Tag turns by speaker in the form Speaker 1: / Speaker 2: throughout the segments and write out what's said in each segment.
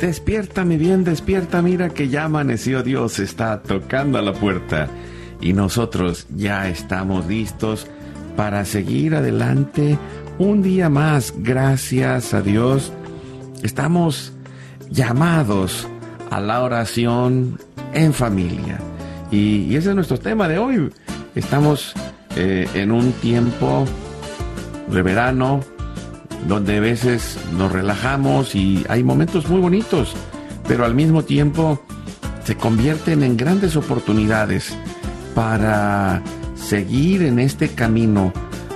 Speaker 1: Despierta, mi bien, despierta, mira que ya amaneció, Dios está tocando a la puerta y nosotros ya estamos listos para seguir adelante un día más. Gracias a Dios, estamos llamados a la oración en familia y ese es nuestro tema de hoy. Estamos en un tiempo de verano donde a veces nos relajamos y hay momentos muy bonitos, pero al mismo tiempo se convierten en grandes oportunidades para seguir en este camino.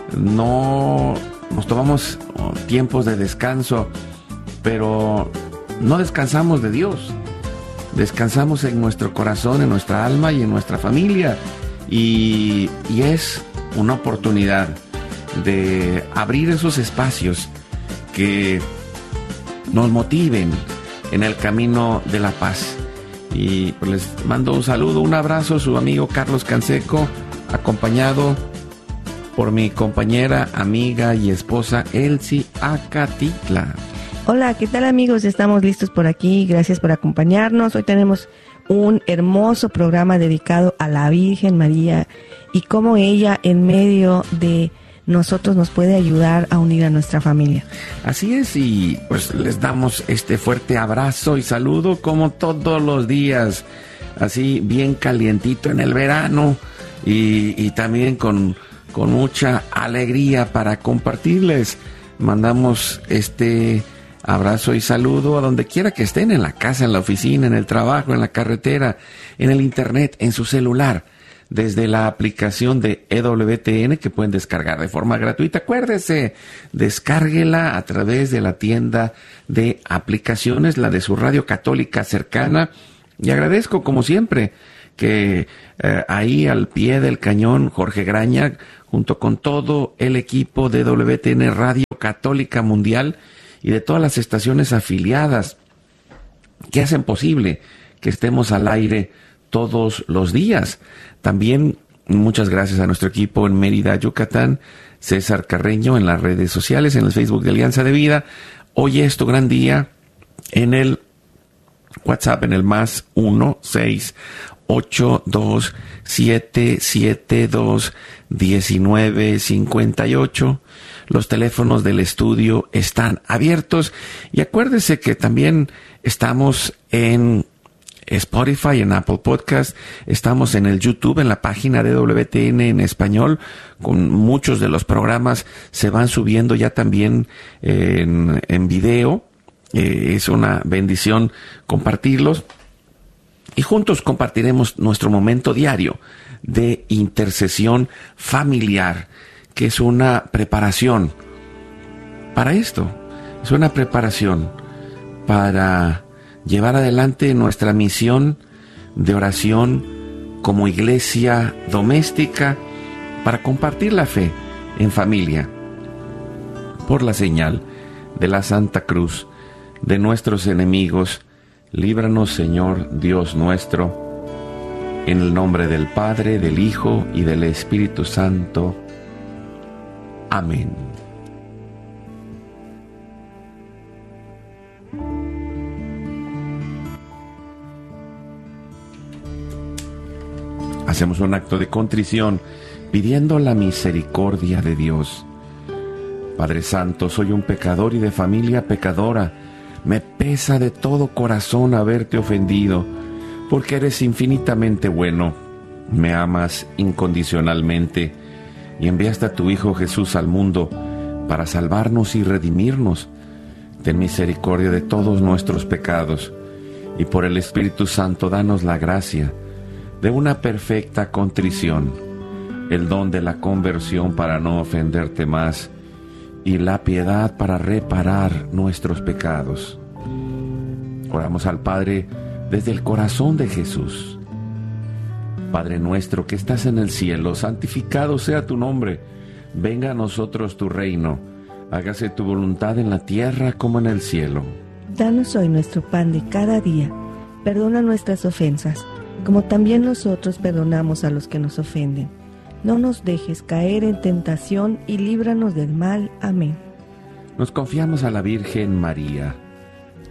Speaker 1: No nos tomamos tiempos de descanso, pero no descansamos de Dios. Descansamos en nuestro corazón, en nuestra alma y en nuestra familia. Y es una oportunidad de abrir esos espacios que nos motiven en el camino de la paz. Y pues les mando un saludo, un abrazo, su amigo Carlos Canseco, acompañado por mi compañera, amiga y esposa Elsie Acatitla.
Speaker 2: Hola, ¿qué tal, amigos? Estamos listos por aquí, gracias por acompañarnos. Hoy tenemos un hermoso programa dedicado a la Virgen María y cómo ella en medio de nosotros nos puede ayudar a unir a nuestra familia.
Speaker 1: Así es, y pues les damos este fuerte abrazo y saludo como todos los días, así bien calientito en el verano y también con mucha alegría para compartirles. Mandamos este abrazo y saludo a donde quiera que estén, en la casa, en la oficina, en el trabajo, en la carretera, en el internet, en su celular, desde la aplicación de EWTN que pueden descargar de forma gratuita. Acuérdese, descárguela a través de la tienda de aplicaciones, la de su radio católica cercana. Y agradezco, como siempre, que ahí al pie del cañón, Jorge Graña, junto con todo el equipo de EWTN Radio Católica Mundial y de todas las estaciones afiliadas que hacen posible que estemos al aire todos los días. También muchas gracias a nuestro equipo en Mérida, Yucatán, César Carreño en las redes sociales, en el Facebook de Alianza de Vida. Hoy es tu gran día en el WhatsApp, en el más 1-682-772-1958. Los teléfonos del estudio están abiertos y acuérdese que también estamos en Spotify, en Apple Podcast, estamos en el YouTube, en la página de WTN en español, con muchos de los programas se van subiendo ya también en video. Es una bendición compartirlos y juntos compartiremos nuestro momento diario de intercesión familiar, que es una preparación para esto, es una preparación para llevar adelante nuestra misión de oración como iglesia doméstica, para compartir la fe en familia, por la señal de la Santa Cruz de nuestros enemigos. Líbranos, Señor Dios nuestro, en el nombre del Padre, del Hijo y del Espíritu Santo. Amén. Hacemos un acto de contrición pidiendo la misericordia de Dios. Padre Santo, soy un pecador y de familia pecadora. Me pesa de todo corazón haberte ofendido, porque eres infinitamente bueno. Me amas incondicionalmente y enviaste a tu Hijo Jesús al mundo para salvarnos y redimirnos. Ten misericordia de todos nuestros pecados y por el Espíritu Santo danos la gracia de una perfecta contrición, el don de la conversión para no ofenderte más y la piedad para reparar nuestros pecados. Oramos al Padre desde el corazón de Jesús. Padre nuestro que estás en el cielo, santificado sea tu nombre. Venga a nosotros tu reino. Hágase tu voluntad en la tierra como en el cielo.
Speaker 2: Danos hoy nuestro pan de cada día. Perdona nuestras ofensas, como también nosotros perdonamos a los que nos ofenden. No nos dejes caer en tentación y líbranos del mal. Amén.
Speaker 1: Nos confiamos a la Virgen María.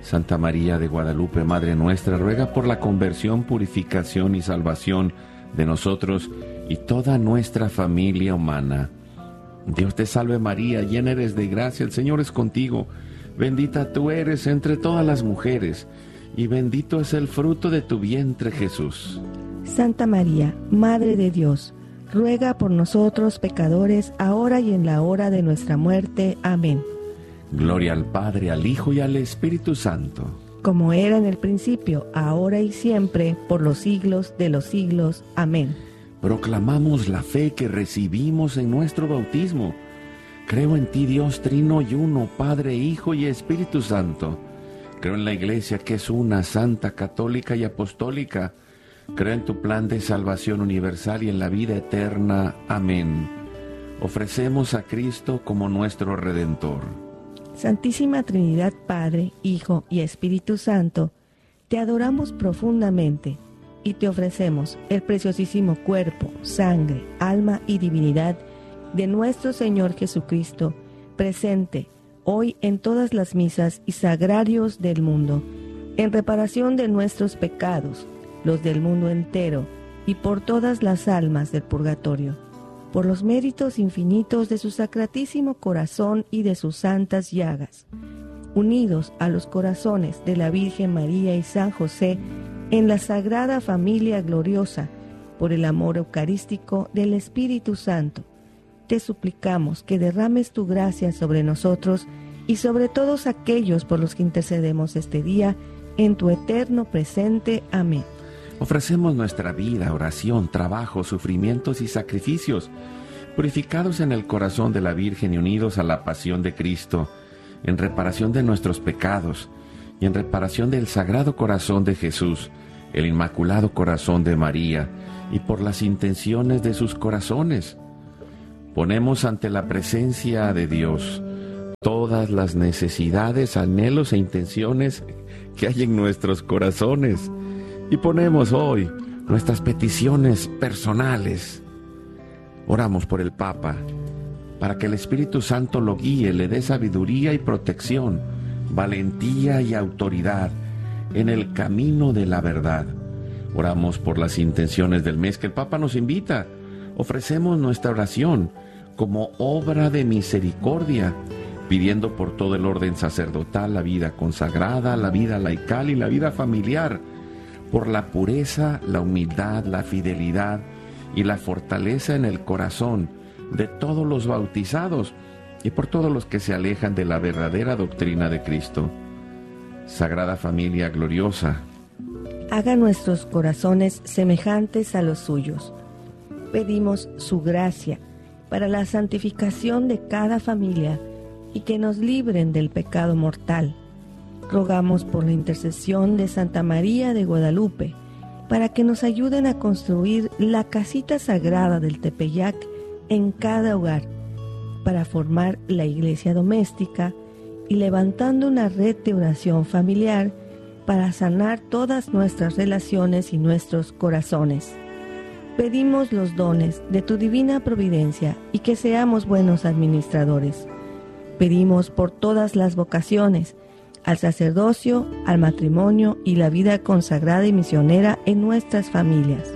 Speaker 1: Santa María de Guadalupe, Madre nuestra, ruega por la conversión, purificación y salvación de nosotros y toda nuestra familia humana. Dios te salve María, llena eres de gracia, el Señor es contigo. Bendita tú eres entre todas las mujeres, y bendito es el fruto de tu vientre, Jesús.
Speaker 2: Santa María, Madre de Dios, ruega por nosotros pecadores, ahora y en la hora de nuestra muerte. Amén.
Speaker 1: Gloria al Padre, al Hijo y al Espíritu Santo.
Speaker 2: Como era en el principio, ahora y siempre, por los siglos de los siglos. Amén.
Speaker 1: Proclamamos la fe que recibimos en nuestro bautismo. Creo en ti, Dios Trino y Uno, Padre, Hijo y Espíritu Santo. Creo en la Iglesia que es una, santa, católica y apostólica. Creo en tu plan de salvación universal y en la vida eterna. Amén. Ofrecemos a Cristo como nuestro Redentor.
Speaker 2: Santísima Trinidad, Padre, Hijo y Espíritu Santo, te adoramos profundamente y te ofrecemos el preciosísimo cuerpo, sangre, alma y divinidad de nuestro Señor Jesucristo, presente hoy en todas las misas y sagrarios del mundo, en reparación de nuestros pecados, los del mundo entero, y por todas las almas del purgatorio, por los méritos infinitos de su sacratísimo corazón y de sus santas llagas, unidos a los corazones de la Virgen María y San José, en la sagrada familia gloriosa, por el amor eucarístico del Espíritu Santo, te suplicamos que derrames tu gracia sobre nosotros y sobre todos aquellos por los que intercedemos este día, en tu eterno presente. Amén.
Speaker 1: Ofrecemos nuestra vida, oración, trabajo, sufrimientos y sacrificios, purificados en el corazón de la Virgen y unidos a la pasión de Cristo, en reparación de nuestros pecados y en reparación del Sagrado Corazón de Jesús, el Inmaculado Corazón de María, y por las intenciones de sus corazones. Ponemos ante la presencia de Dios todas las necesidades, anhelos e intenciones que hay en nuestros corazones. Y ponemos hoy nuestras peticiones personales. Oramos por el Papa, para que el Espíritu Santo lo guíe, le dé sabiduría y protección, valentía y autoridad en el camino de la verdad. Oramos por las intenciones del mes que el Papa nos invita. Ofrecemos nuestra oración como obra de misericordia, pidiendo por todo el orden sacerdotal, la vida consagrada, la vida laical y la vida familiar, por la pureza, la humildad, la fidelidad y la fortaleza en el corazón de todos los bautizados y por todos los que se alejan de la verdadera doctrina de Cristo. Sagrada Familia gloriosa,
Speaker 2: haga nuestros corazones semejantes a los suyos. Pedimos su gracia para la santificación de cada familia y que nos libren del pecado mortal. Rogamos por la intercesión de Santa María de Guadalupe para que nos ayuden a construir la casita sagrada del Tepeyac en cada hogar, para formar la iglesia doméstica y levantando una red de oración familiar para sanar todas nuestras relaciones y nuestros corazones. Pedimos los dones de tu divina providencia y que seamos buenos administradores. Pedimos por todas las vocaciones, al sacerdocio, al matrimonio y la vida consagrada y misionera en nuestras familias.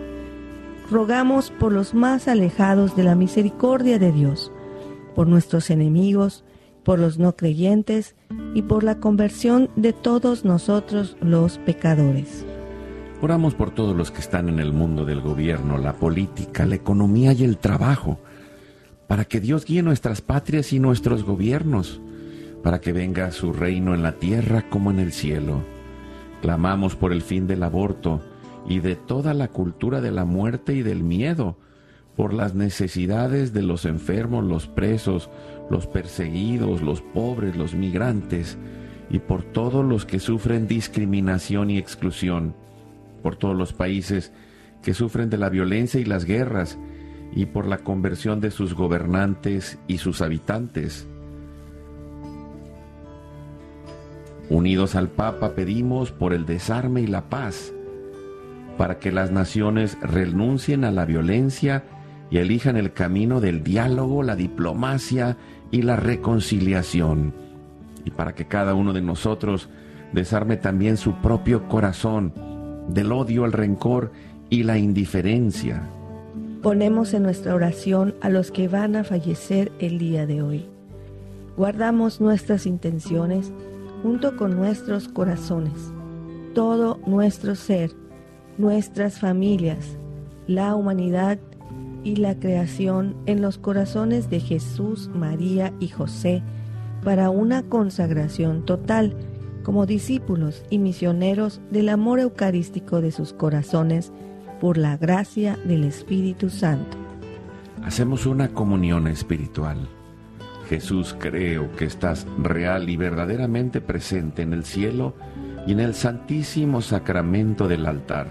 Speaker 2: Rogamos por los más alejados de la misericordia de Dios, por nuestros enemigos, por los no creyentes y por la conversión de todos nosotros los pecadores.
Speaker 1: oramos por todos los que están en el mundo del gobierno, la política, la economía y el trabajo, para que Dios guíe nuestras patrias y nuestros gobiernos, para que venga su reino en la tierra como en el cielo. Clamamos por el fin del aborto y de toda la cultura de la muerte y del miedo, por las necesidades de los enfermos, los presos, los perseguidos, los pobres, los migrantes, y por todos los que sufren discriminación y exclusión, por todos los países que sufren de la violencia y las guerras, y por la conversión de sus gobernantes y sus habitantes. Unidos al Papa pedimos por el desarme y la paz, para que las naciones renuncien a la violencia y elijan el camino del diálogo, la diplomacia y la reconciliación, y para que cada uno de nosotros desarme también su propio corazón del odio, el rencor y la indiferencia.
Speaker 2: Ponemos en nuestra oración a los que van a fallecer el día de hoy. Guardamos nuestras intenciones junto con nuestros corazones, todo nuestro ser, nuestras familias, la humanidad y la creación en los corazones de Jesús, María y José para una consagración total como discípulos y misioneros del amor eucarístico de sus corazones por la gracia del Espíritu Santo.
Speaker 1: Hacemos una comunión espiritual. Jesús, creo que estás real y verdaderamente presente en el cielo y en el santísimo sacramento del altar.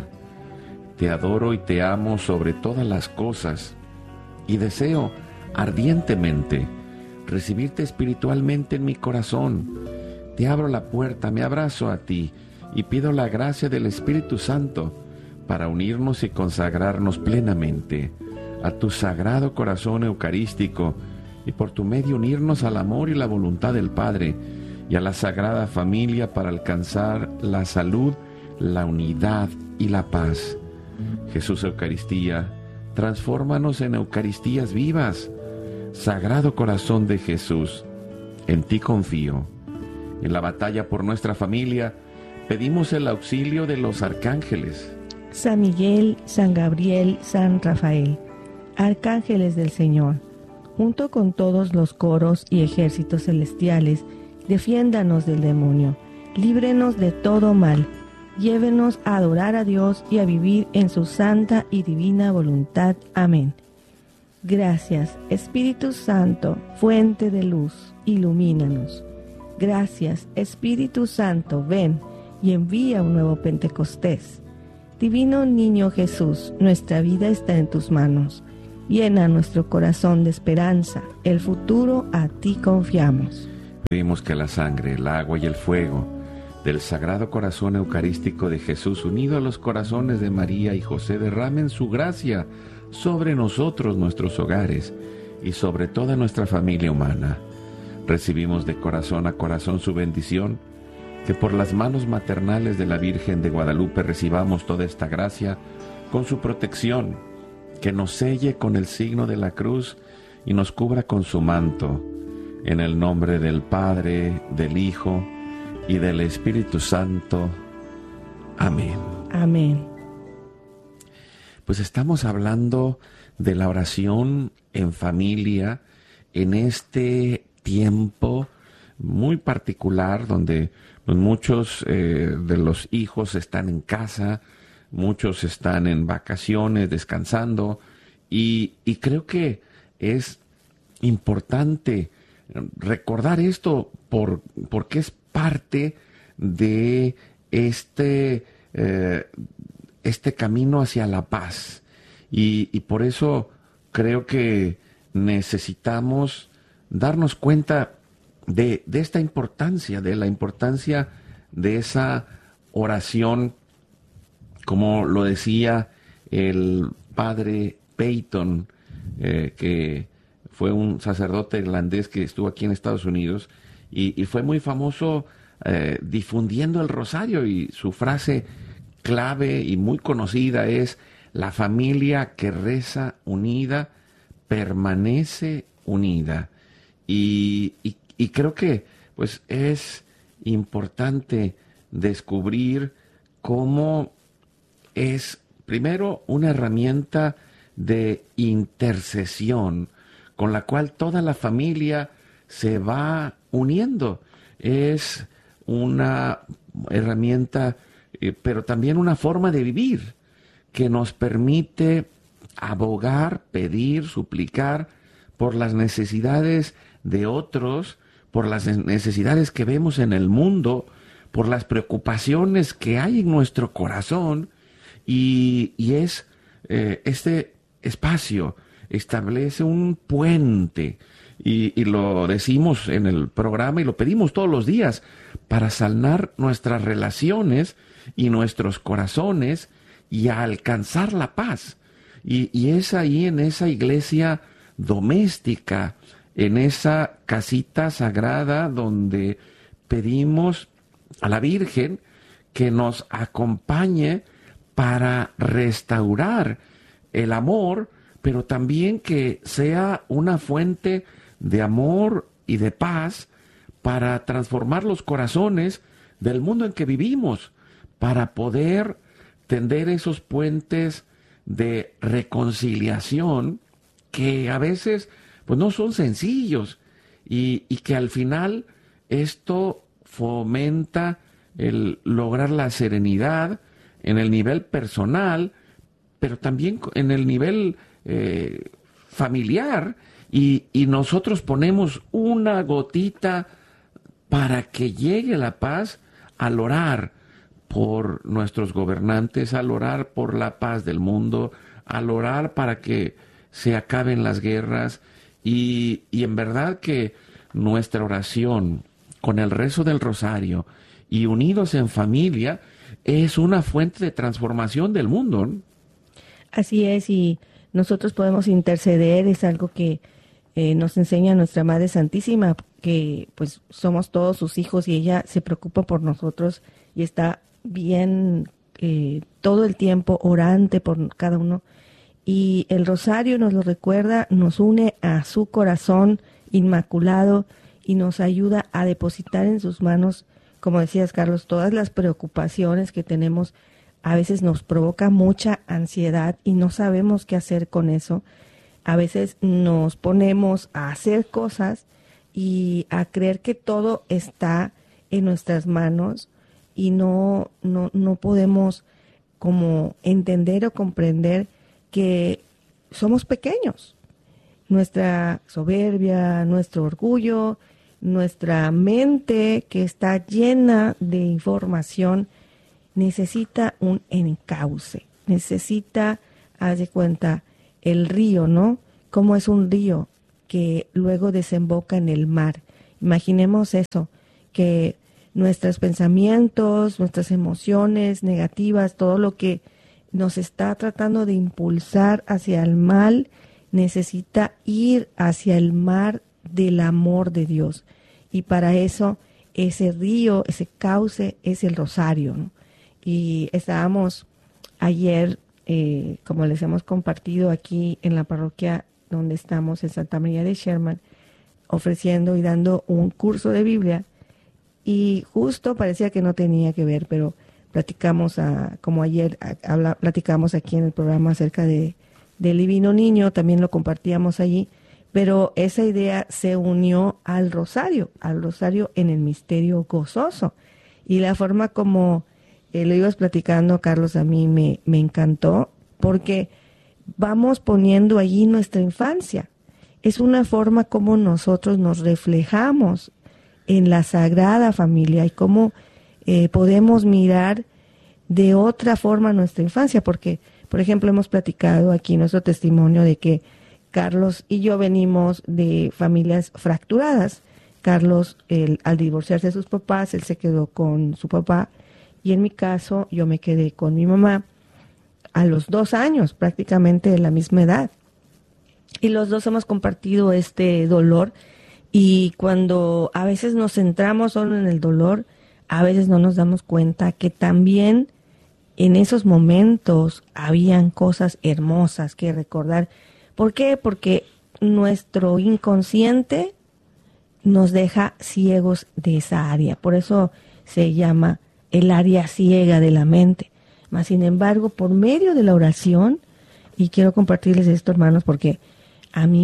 Speaker 1: Te adoro y te amo sobre todas las cosas y deseo ardientemente recibirte espiritualmente en mi corazón. Te abro la puerta, me abrazo a ti y pido la gracia del Espíritu Santo para unirnos y consagrarnos plenamente a tu sagrado corazón eucarístico y por tu medio unirnos al amor y la voluntad del Padre y a la Sagrada Familia para alcanzar la salud, la unidad y la paz. Jesús Eucaristía, transfórmanos en Eucaristías vivas. Sagrado Corazón de Jesús, en ti confío. En la batalla por nuestra familia, pedimos el auxilio de los arcángeles.
Speaker 2: San Miguel, San Gabriel, San Rafael, arcángeles del Señor, junto con todos los coros y ejércitos celestiales, defiéndanos del demonio, líbrenos de todo mal, llévenos a adorar a Dios y a vivir en su santa y divina voluntad. Amén. Gracias, Espíritu Santo, fuente de luz, ilumínanos. Gracias, Espíritu Santo, ven y envía un nuevo Pentecostés. Divino Niño Jesús, nuestra vida está en tus manos. Llena nuestro corazón de esperanza, el futuro a ti confiamos.
Speaker 1: Pedimos que la sangre, el agua y el fuego del Sagrado Corazón Eucarístico de Jesús, unido a los corazones de María y José, derramen su gracia sobre nosotros, nuestros hogares y sobre toda nuestra familia humana. Recibimos de corazón a corazón su bendición, que por las manos maternales de la Virgen de Guadalupe recibamos toda esta gracia con su protección, que nos selle con el signo de la cruz y nos cubra con su manto. En el nombre del Padre, del Hijo y del Espíritu Santo. Amén.
Speaker 2: Amén.
Speaker 1: Pues estamos hablando de la oración en familia en este tiempo muy particular donde muchos de los hijos están en casa, muchos están en vacaciones, descansando, y creo que es importante recordar esto porque es parte de este camino hacia la paz. Y por eso creo que necesitamos darnos cuenta de esta importancia, de la importancia de esa oración, como lo decía el padre Peyton, que fue un sacerdote irlandés que estuvo aquí en Estados Unidos y fue muy famoso difundiendo el rosario, y su frase clave y muy conocida es: la familia que reza unida permanece unida. Y creo que pues es importante descubrir cómo es primero una herramienta de intercesión con la cual toda la familia se va uniendo. Es una herramienta, pero también una forma de vivir que nos permite abogar, pedir, suplicar por las necesidades de otros, por las necesidades que vemos en el mundo, por las preocupaciones que hay en nuestro corazón, y es este espacio establece un puente, y lo decimos en el programa y lo pedimos todos los días, para sanar nuestras relaciones y nuestros corazones y a alcanzar la paz. Y es ahí, en esa iglesia doméstica, en esa casita sagrada, donde pedimos a la Virgen que nos acompañe para restaurar el amor, pero también que sea una fuente de amor y de paz para transformar los corazones del mundo en que vivimos, para poder tender esos puentes de reconciliación que a veces pues no son sencillos y que al final esto fomenta el lograr la serenidad en el nivel personal, pero también en el nivel familiar, y nosotros ponemos una gotita para que llegue la paz al orar por nuestros gobernantes, al orar por la paz del mundo, al orar para que se acaben las guerras, y en verdad que nuestra oración con el rezo del rosario y unidos en familia es una fuente de transformación del mundo, ¿no?
Speaker 2: Así es, y nosotros podemos interceder, es algo que nos enseña nuestra Madre Santísima, que pues somos todos sus hijos y ella se preocupa por nosotros y está bien todo el tiempo orante por cada uno. Y el rosario nos lo recuerda, nos une a su corazón inmaculado y nos ayuda a depositar en sus manos, como decías, Carlos, todas las preocupaciones que tenemos. A veces nos provoca mucha ansiedad y no sabemos qué hacer con eso. A veces nos ponemos a hacer cosas y a creer que todo está en nuestras manos y no podemos como entender o comprender que somos pequeños. Nuestra soberbia, nuestro orgullo, nuestra mente que está llena de información necesita un encauce, necesita, haz de cuenta, el río, ¿no? Como es un río que luego desemboca en el mar. Imaginemos eso, que nuestros pensamientos, nuestras emociones negativas, todo lo que nos está tratando de impulsar hacia el mal, necesita ir hacia el mar del amor de Dios. Y para eso, ese río, ese cauce es el rosario, ¿no? Y estábamos ayer, como les hemos compartido aquí en la parroquia donde estamos, en Santa María de Sherman, ofreciendo y dando un curso de Biblia, y justo parecía que no tenía que ver, pero platicamos, como ayer platicamos aquí en el programa acerca del Divino Niño, también lo compartíamos allí, pero esa idea se unió al rosario en el misterio gozoso, y la forma como lo ibas platicando, Carlos, a mí me encantó, porque vamos poniendo allí nuestra infancia. Es una forma como nosotros nos reflejamos en la Sagrada Familia y cómo podemos mirar de otra forma nuestra infancia, porque, por ejemplo, hemos platicado aquí nuestro testimonio de que Carlos y yo venimos de familias fracturadas. Carlos, al divorciarse de sus papás, él se quedó con su papá, y en mi caso, yo me quedé con mi mamá a los 2 años, prácticamente de la misma edad. Y los dos hemos compartido este dolor, y cuando a veces nos centramos solo en el dolor, a veces no nos damos cuenta que también en esos momentos habían cosas hermosas que recordar. ¿Por qué? Porque nuestro inconsciente nos deja ciegos de esa área. Por eso se llama el área ciega de la mente. Mas, sin embargo, por medio de la oración, y quiero compartirles esto, hermanos, porque a mí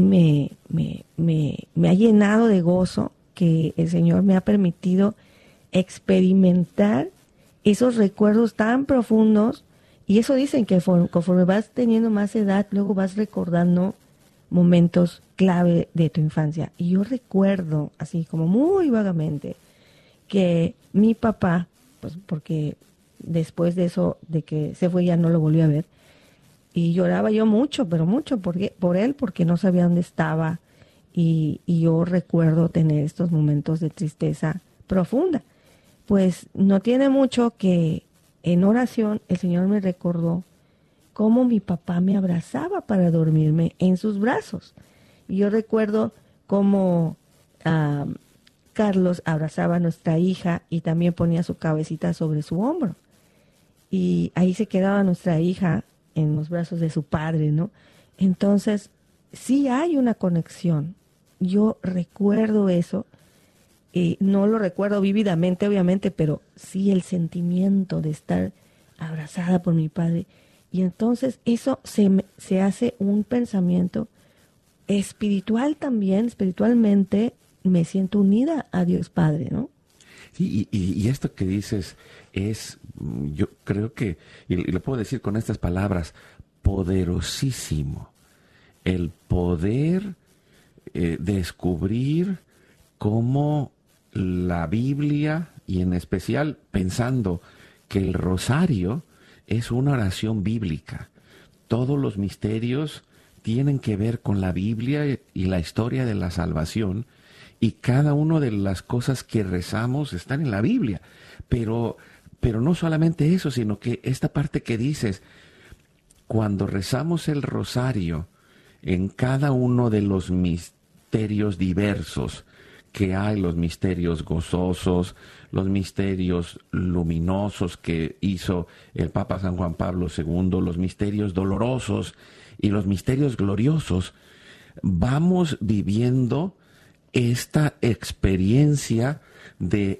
Speaker 2: me ha llenado de gozo que el Señor me ha permitido experimentar esos recuerdos tan profundos, y eso dicen que conforme vas teniendo más edad, luego vas recordando momentos clave de tu infancia. Y yo recuerdo, así como muy vagamente, que mi papá, pues porque después de eso, de que se fue, ya no lo volví a ver, y lloraba yo mucho, pero mucho por él, porque no sabía dónde estaba, y yo recuerdo tener estos momentos de tristeza profunda. Pues no tiene mucho que en oración el Señor me recordó cómo mi papá me abrazaba para dormirme en sus brazos. Y yo recuerdo cómo Carlos abrazaba a nuestra hija y también ponía su cabecita sobre su hombro. Y ahí se quedaba nuestra hija en los brazos de su padre, ¿no? Entonces, sí hay una conexión. Yo recuerdo eso. No lo recuerdo vívidamente, obviamente, pero sí el sentimiento de estar abrazada por mi padre. Y entonces eso se hace un pensamiento espiritual también. Espiritualmente me siento unida a Dios Padre, ¿no?
Speaker 1: Sí, y esto que dices es, yo creo que, y lo puedo decir con estas palabras, poderosísimo. El poder descubrir cómo la Biblia, y en especial pensando que el rosario es una oración bíblica. Todos los misterios tienen que ver con la Biblia y la historia de la salvación, y cada una de las cosas que rezamos están en la Biblia. Pero no solamente eso, sino que esta parte que dices, cuando rezamos el rosario en cada uno de los misterios diversos que hay, los misterios gozosos, los misterios luminosos que hizo el Papa San Juan Pablo II, los misterios dolorosos y los misterios gloriosos, vamos viviendo esta experiencia de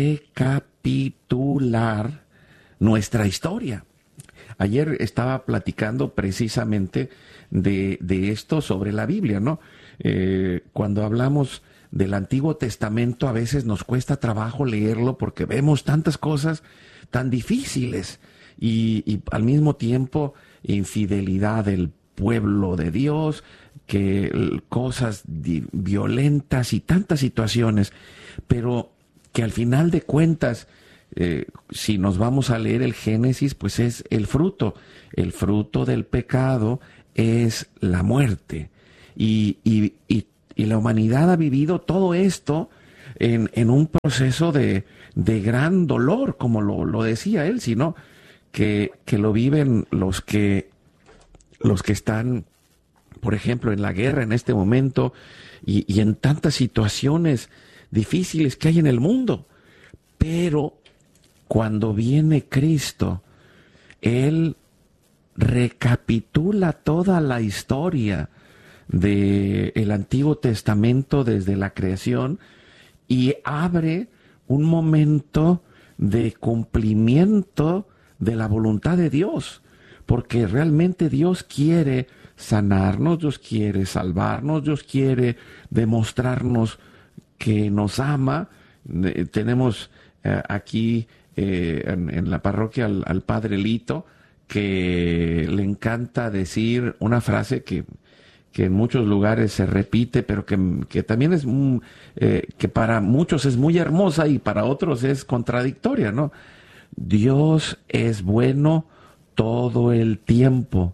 Speaker 1: recapitular nuestra historia. Ayer estaba platicando precisamente de esto sobre la Biblia, ¿no? Cuando hablamos del Antiguo Testamento, a veces nos cuesta trabajo leerlo porque vemos tantas cosas tan difíciles y al mismo tiempo infidelidad del pueblo de Dios, que cosas violentas y tantas situaciones, pero que al final de cuentas, si nos vamos a leer el Génesis, pues es el fruto del pecado es la muerte, y la humanidad ha vivido todo esto en un proceso de gran dolor, como lo decía él, sino que lo viven los que están, por ejemplo, en la guerra en este momento y en tantas situaciones difíciles que hay en el mundo. Pero cuando viene Cristo, Él recapitula toda la historia del Antiguo Testamento desde la creación y abre un momento de cumplimiento de la voluntad de Dios, porque realmente Dios quiere sanarnos, Dios quiere salvarnos, Dios quiere demostrarnos que nos ama. Tenemos aquí en la parroquia al Padre Lito, que le encanta decir una frase que en muchos lugares se repite, pero que también es que para muchos es muy hermosa y para otros es contradictoria, ¿no? Dios es bueno todo el tiempo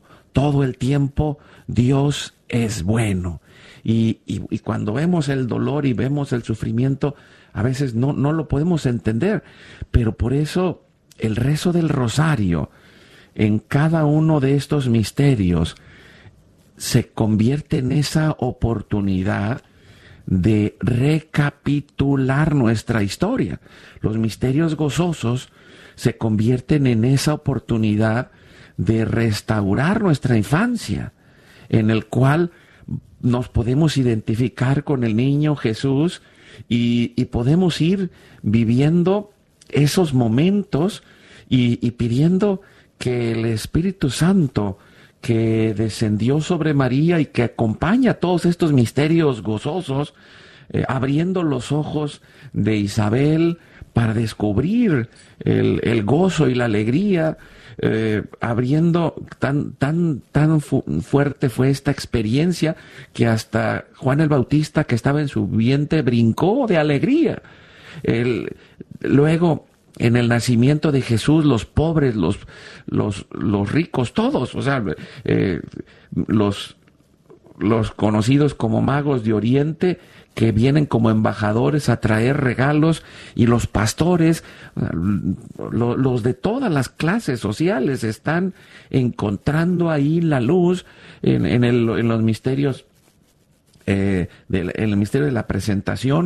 Speaker 1: Dios es bueno. Y cuando vemos el dolor y vemos el sufrimiento, a veces no lo podemos entender, pero por eso el rezo del rosario en cada uno de estos misterios se convierte en esa oportunidad de recapitular nuestra historia. Los misterios gozosos se convierten en esa oportunidad de restaurar nuestra infancia, en el cual nos podemos identificar con el niño Jesús y podemos ir viviendo esos momentos y pidiendo que el Espíritu Santo que descendió sobre María y que acompaña todos estos misterios gozosos, abriendo los ojos de Isabel para descubrir el gozo y la alegría, abriendo tan fuerte fue esta experiencia que hasta Juan el Bautista, que estaba en su vientre, brincó de alegría. Luego, en el nacimiento de Jesús, los pobres, los ricos, todos, o sea, los conocidos como magos de Oriente, que vienen como embajadores a traer regalos, y los pastores, los de todas las clases sociales, están encontrando ahí la luz en los misterios, en el misterio de la presentación.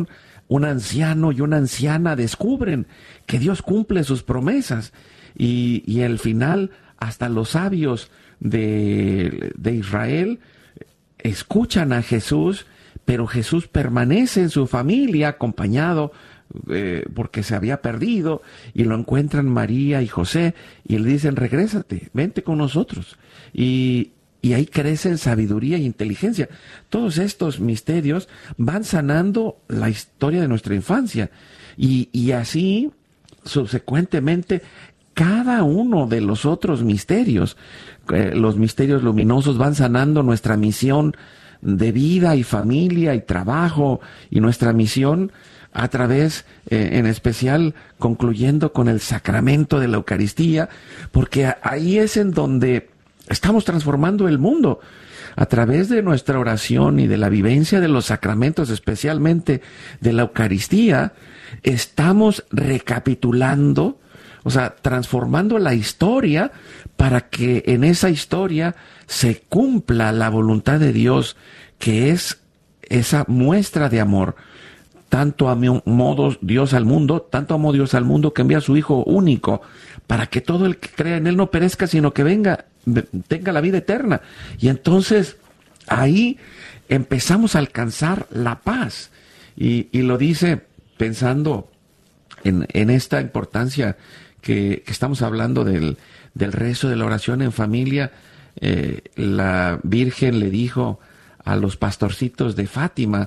Speaker 1: un anciano y una anciana descubren que Dios cumple sus promesas y al final hasta los sabios de Israel escuchan a Jesús, pero Jesús permanece en su familia acompañado porque se había perdido, y lo encuentran María y José y le dicen: regrésate, vente con nosotros. Y ahí crece en sabiduría e inteligencia. Todos estos misterios van sanando la historia de nuestra infancia. Y así, subsecuentemente, cada uno de los otros misterios, los misterios luminosos, van sanando nuestra misión de vida y familia y trabajo, y nuestra misión a través, en especial, concluyendo con el sacramento de la Eucaristía, porque ahí es en donde estamos transformando el mundo. A través de nuestra oración y de la vivencia de los sacramentos, especialmente de la Eucaristía, estamos recapitulando, o sea, transformando la historia para que en esa historia se cumpla la voluntad de Dios, que es esa muestra de amor. Tanto amó Dios al mundo, tanto amó Dios al mundo que envía a su Hijo único, para que todo el que crea en Él no perezca, sino que tenga la vida eterna. Y entonces ahí empezamos a alcanzar la paz. Y lo dice pensando en esta importancia que estamos hablando del rezo, de la oración en familia. La Virgen le dijo a los pastorcitos de Fátima: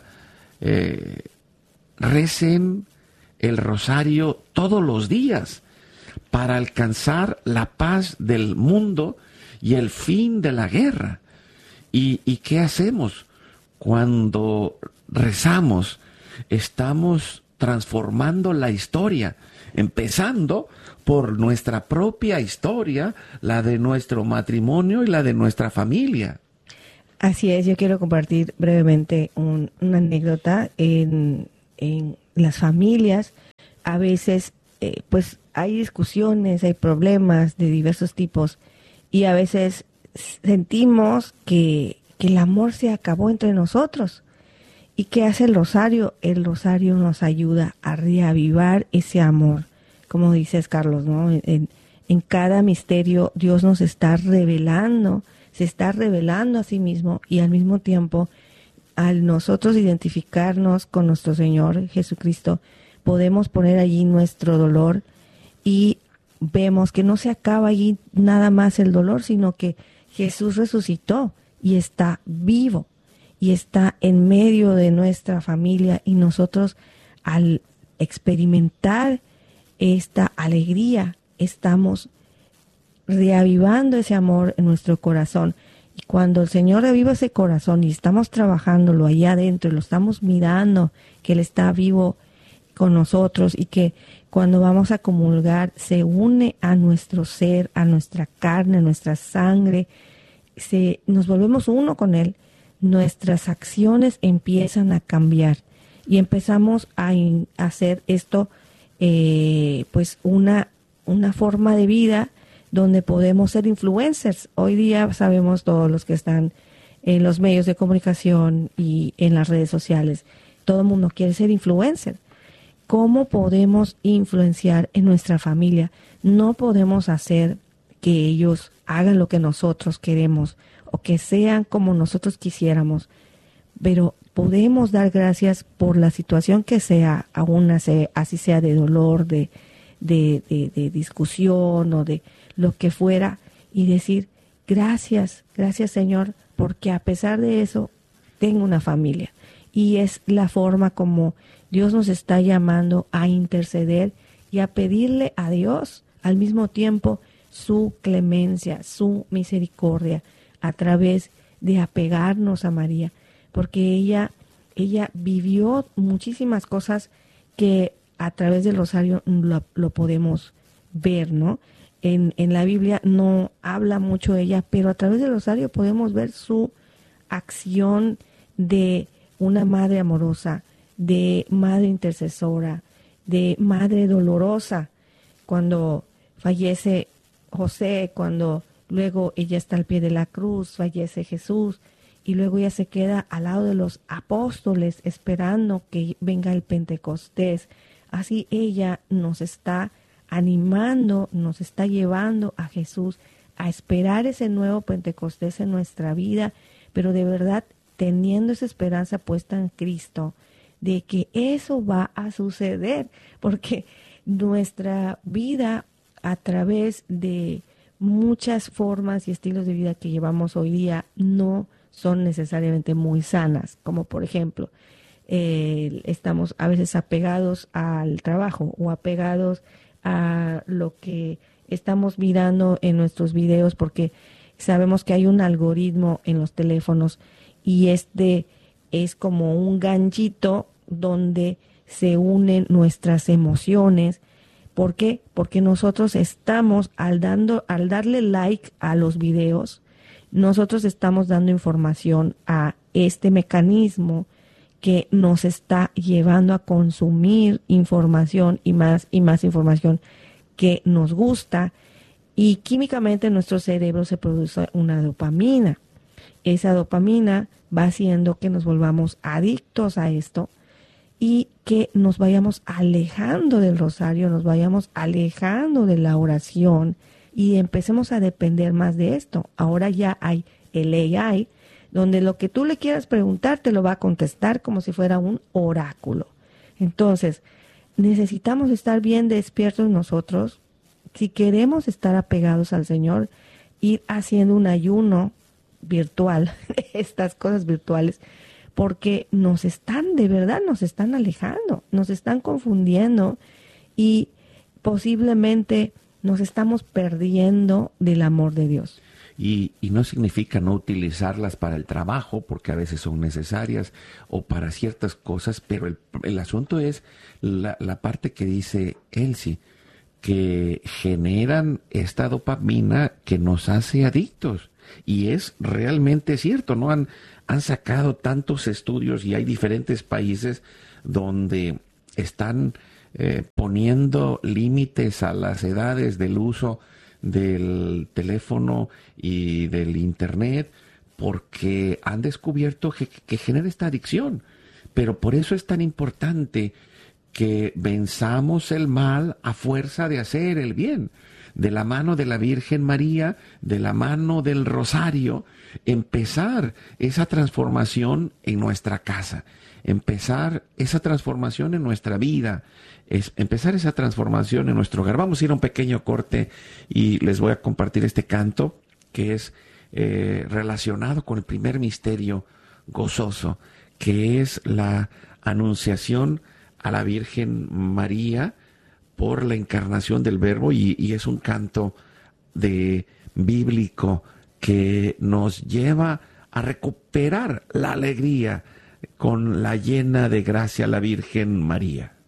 Speaker 1: recen el rosario todos los días para alcanzar la paz del mundo y el fin de la guerra. ¿Y qué hacemos? Cuando rezamos, estamos transformando la historia, empezando por nuestra propia historia, la de nuestro matrimonio y la de nuestra familia.
Speaker 2: Así es, yo quiero compartir brevemente una anécdota. En las familias a veces pues hay discusiones, hay problemas de diversos tipos, y a veces sentimos que el amor se acabó entre nosotros. ¿Y qué hace el rosario? El rosario nos ayuda a reavivar ese amor, como dices, Carlos, ¿no? En cada misterio Dios nos está revelando, se está revelando a sí mismo, y al mismo tiempo, al nosotros identificarnos con nuestro Señor Jesucristo, podemos poner allí nuestro dolor, y vemos que no se acaba allí nada más el dolor, sino que Jesús resucitó y está vivo y está en medio de nuestra familia, y nosotros, al experimentar esta alegría, estamos reavivando ese amor en nuestro corazón. Y cuando el Señor reviva ese corazón y estamos trabajándolo allá adentro, y lo estamos mirando, que Él está vivo con nosotros, y que cuando vamos a comulgar se une a nuestro ser, a nuestra carne, a nuestra sangre, nos volvemos uno con Él, nuestras acciones empiezan a cambiar y empezamos a hacer esto pues una forma de vida donde podemos ser influencers. Hoy día sabemos, todos los que están en los medios de comunicación y en las redes sociales, todo el mundo quiere ser influencer. ¿Cómo podemos influenciar en nuestra familia? No podemos hacer que ellos hagan lo que nosotros queremos o que sean como nosotros quisiéramos, pero podemos dar gracias por la situación que sea, aún así sea de dolor, de discusión o de lo que fuera, y decir: gracias Señor, porque a pesar de eso tengo una familia. Y es la forma como Dios nos está llamando a interceder y a pedirle a Dios al mismo tiempo su clemencia, su misericordia, a través de apegarnos a María, porque ella vivió muchísimas cosas que a través del rosario lo podemos ver, ¿no? En la Biblia no habla mucho de ella, pero a través del rosario podemos ver su acción de una madre amorosa, de madre intercesora, de madre dolorosa. Cuando fallece José, cuando luego ella está al pie de la cruz, fallece Jesús, y luego ella se queda al lado de los apóstoles esperando que venga el Pentecostés. Así ella nos está animando, nos está llevando a Jesús a esperar ese nuevo Pentecostés en nuestra vida, pero de verdad teniendo esa esperanza puesta en Cristo, de que eso va a suceder, porque nuestra vida a través de muchas formas y estilos de vida que llevamos hoy día no son necesariamente muy sanas, como por ejemplo, estamos a veces apegados al trabajo o apegados a lo que estamos mirando en nuestros videos, porque sabemos que hay un algoritmo en los teléfonos y este es como un ganchito donde se unen nuestras emociones. ¿Por qué? Porque nosotros estamos, al darle like a los videos, nosotros estamos dando información a este mecanismo que nos está llevando a consumir información y más información que nos gusta, y químicamente en nuestro cerebro se produce una dopamina. Esa dopamina va haciendo que nos volvamos adictos a esto y que nos vayamos alejando del rosario, nos vayamos alejando de la oración y empecemos a depender más de esto. Ahora ya hay el AI, donde lo que tú le quieras preguntar te lo va a contestar como si fuera un oráculo. Entonces, necesitamos estar bien despiertos nosotros. Si queremos estar apegados al Señor, ir haciendo un ayuno virtual, estas cosas virtuales, porque nos están alejando, nos están confundiendo y posiblemente nos estamos perdiendo del amor de Dios.
Speaker 1: Y no significa no utilizarlas para el trabajo, porque a veces son necesarias, o para ciertas cosas, pero el asunto es la parte que dice Elsie, que generan esta dopamina que nos hace adictos. Y es realmente cierto, ¿no? Han sacado tantos estudios y hay diferentes países donde están poniendo límites a las edades del uso del teléfono y del internet, porque han descubierto que genera esta adicción. Pero por eso es tan importante que venzamos el mal a fuerza de hacer el bien, de la mano de la Virgen María, de la mano del Rosario, empezar esa transformación en nuestra casa, empezar esa transformación en nuestra vida, empezar esa transformación en nuestro hogar. Vamos a ir a un pequeño corte y les voy a compartir este canto que es relacionado con el primer misterio gozoso, que es la anunciación a la Virgen María por la encarnación del Verbo, y es un canto bíblico que nos lleva a recuperar la alegría con la llena de gracia la Virgen María.